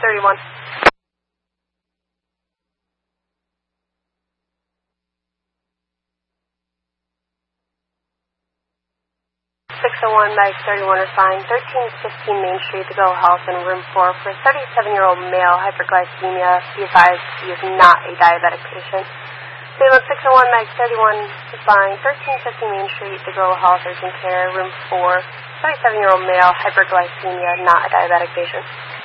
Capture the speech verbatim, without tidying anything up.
thirty-one. six oh one, Mag thirty-one assigned, thirteen fifteen Main Street, to go Health in room four for a thirty-seven-year-old male, hyperglycemia. Be advised he is not a diabetic patient. Salem six oh one, Mag thirty-one assigned, thirteen fifteen Main Street, to go Health Urgent Care, room four, thirty-seven-year-old male, hyperglycemia, not a diabetic patient.